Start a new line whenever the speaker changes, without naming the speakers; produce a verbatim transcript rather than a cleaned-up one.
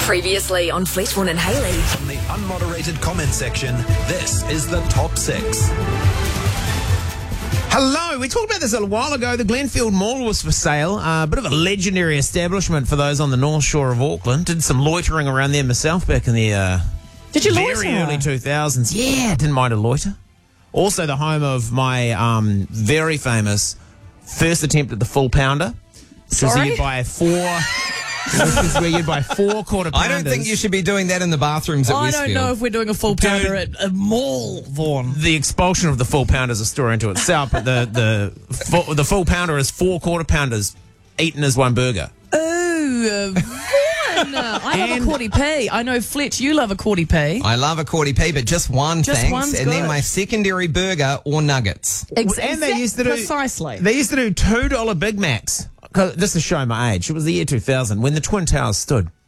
Previously on Fleetwood and Haley.
From the unmoderated comment section, this is the Top six.
Hello, we talked about this a little while ago. The Glenfield Mall was for sale. A uh, bit of a legendary establishment for those on the North Shore of Auckland. Did some loitering around there myself back in the uh,
Did you
very
loiter?
early two thousands. Yeah, didn't mind a loiter. Also the home of my um, very famous first attempt at the full pounder. Which was
Sorry?
you buy four... This is where you buy four quarter pounders.
I don't think you should be doing that in the bathrooms at
I
Westfield.
don't know if we're doing a full pounder at a mall, Vaughan.
The expulsion of the full pounder is a story into itself, but the the full, the full pounder is four quarter pounders eaten as one burger.
Oh, uh, Vaughan! I love
And-
a Cordy P. I know, Fletch, you love a Cordy P.
I love a Cordy P, but just one,
Just
thanks.
one's
and then
good.
my secondary burger or nuggets.
Ex-
And they
exact-
used to do
Precisely.
They used to do two dollar Big Macs. 'Cause this is showing my age. It was the year two thousand when the Twin Towers stood.